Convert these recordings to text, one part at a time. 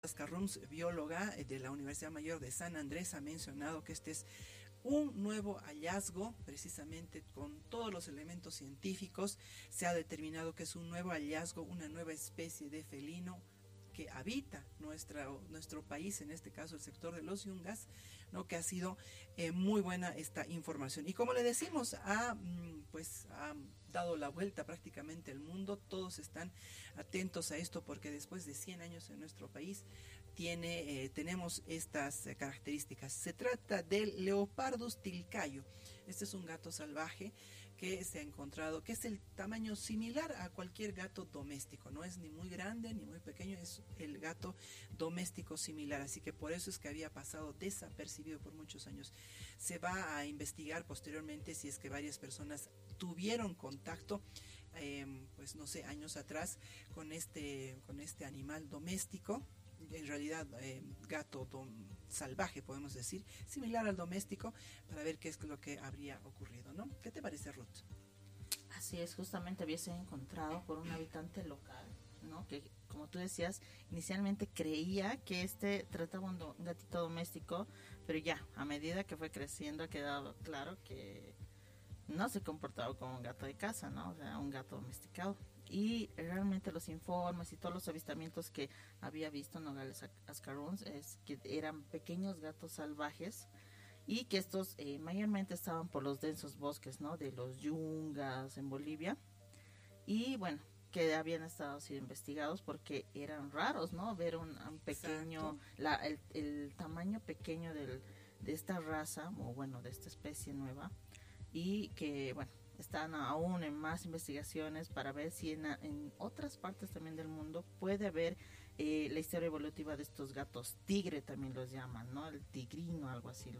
Carrums, bióloga de la Universidad Mayor de San Andrés, ha mencionado que este es un nuevo hallazgo, precisamente con todos los elementos científicos. Se ha determinado que es un nuevo hallazgo, una nueva especie de felino que habita nuestro país, en este caso el sector de los yungas, ¿no? Que ha sido muy buena esta información. Y como le decimos, ha dado la vuelta prácticamente el mundo. Todos están atentos a esto porque después de 100 años en nuestro país tenemos estas características. Se trata del Leopardus tilcayo. Este es un gato salvaje que se ha encontrado, que es el tamaño similar a cualquier gato doméstico, no es ni muy grande ni muy pequeño, es el gato doméstico similar, así que por eso es que había pasado desapercibido por muchos años. Se va a investigar posteriormente si es que varias personas tuvieron contacto, pues no sé, años atrás con este animal doméstico. En realidad gato salvaje, podemos decir, similar al doméstico, para ver qué es lo que habría ocurrido, ¿no? ¿Qué te parece, Ruth? Así es, justamente había sido encontrado por un habitante local, ¿no? Que, como tú decías, inicialmente creía que trataba un gatito doméstico, pero ya, a medida que fue creciendo ha quedado claro que no se comportaba como un gato de casa, ¿no? O sea, un gato domesticado. Y realmente los informes y todos los avistamientos que había visto Nogales Ascaruns es que eran pequeños gatos salvajes y que estos mayormente estaban por los densos bosques, ¿no? De los yungas en Bolivia. Y bueno, que habían estado siendo investigados porque eran raros, ¿no? Ver un pequeño, el tamaño pequeño de esta raza, o bueno, de esta especie nueva, y que, bueno, están aún en más investigaciones para ver si en otras partes también del mundo puede haber la historia evolutiva de estos gatos tigre, también los llaman, ¿no? El tigrino, algo así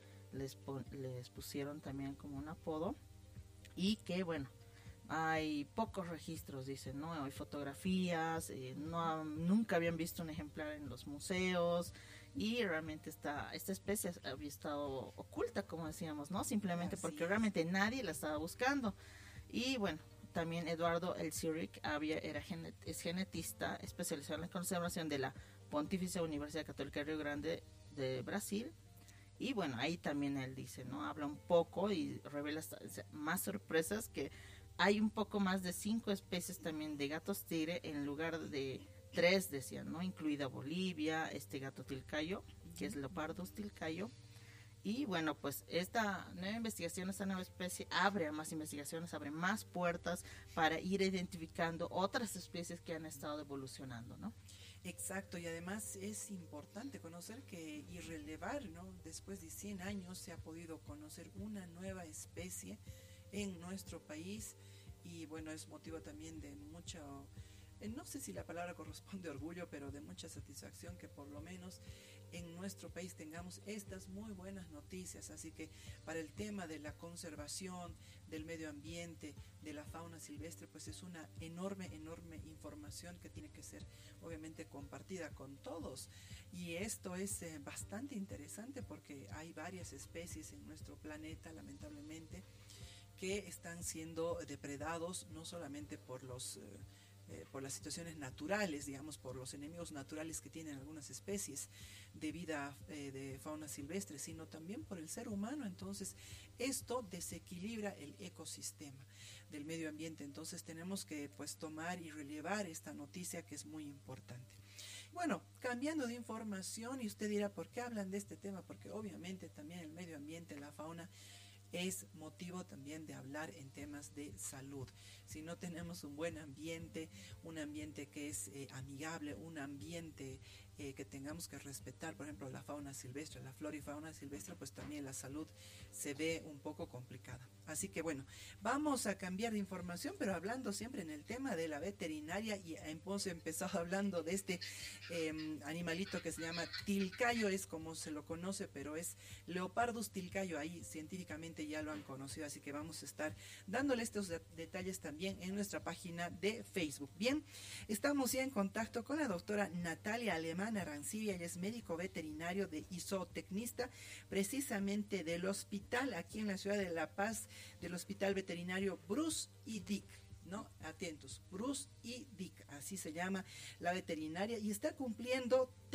les pusieron también como un apodo, y que, bueno, hay pocos registros, dicen, ¿no? Hay fotografías, nunca habían visto un ejemplar en los museos, y realmente esta especie había estado oculta, como decíamos, ¿no? Simplemente Así porque es. realmente nadie la estaba buscando. Y bueno, también Eduardo El Zurich es genetista especializado en la conservación de la Pontificia Universidad Católica de Río Grande de Brasil. Y bueno, ahí también él dice, ¿no? Habla un poco y revela más sorpresas, que hay un poco más de 5 especies también de gatos tigre en lugar de 3, decían, ¿no? Incluida Bolivia, este gato tilcayo, que es Leopardus tilcayo. Y bueno, pues esta nueva investigación, esta nueva especie abre a más investigaciones, abre más puertas para ir identificando otras especies que han estado evolucionando, ¿no? Exacto, y además es importante conocer y relevar, ¿no? Después de 100 años se ha podido conocer una nueva especie en nuestro país, y bueno, es motivo también de mucho, no sé si la palabra corresponde a orgullo, pero de mucha satisfacción que por lo menos en nuestro país tengamos estas muy buenas noticias. Así que para el tema de la conservación del medio ambiente, de la fauna silvestre, pues es una enorme información que tiene que ser obviamente compartida con todos. Y esto es bastante interesante porque hay varias especies en nuestro planeta, lamentablemente, que están siendo depredados no solamente por las situaciones naturales, digamos, por los enemigos naturales que tienen algunas especies de vida de fauna silvestre, sino también por el ser humano. Entonces, esto desequilibra el ecosistema del medio ambiente. Entonces, tenemos que pues tomar y relevar esta noticia que es muy importante. Bueno, cambiando de información, y usted dirá, ¿por qué hablan de este tema? Porque obviamente también el medio ambiente, la fauna, es motivo también de hablar en temas de salud. Si no tenemos un buen ambiente, un ambiente que es amigable, un ambiente que tengamos que respetar, por ejemplo, la fauna silvestre, la flora y fauna silvestre, pues también la salud se ve un poco complicada. Así que bueno, vamos a cambiar de información, pero hablando siempre en el tema de la veterinaria, y hemos empezado hablando de este animalito que se llama tilcayo, es como se lo conoce, pero es Leopardus tilcayo, ahí científicamente ya lo han conocido, así que vamos a estar dándole estos detalles también en nuestra página de Facebook. Bien, estamos ya en contacto con la doctora Natalia Alemán Arancibia, ella es médico veterinario y zootecnista, precisamente del hospital aquí en la ciudad de La Paz, del Hospital Veterinario Bruce y Dick. ¿no? Atentos, Bruce y Dick, así se llama la veterinaria, y está cumpliendo